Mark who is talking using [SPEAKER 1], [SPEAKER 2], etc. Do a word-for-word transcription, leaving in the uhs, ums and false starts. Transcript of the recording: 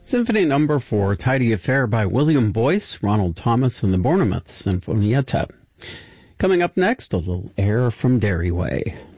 [SPEAKER 1] Symphony Number Four, Tidy Affair by William Boyce, Ronald Thomas, and the Bournemouth Sinfonietta. Coming up next, a little air from Dairy Way.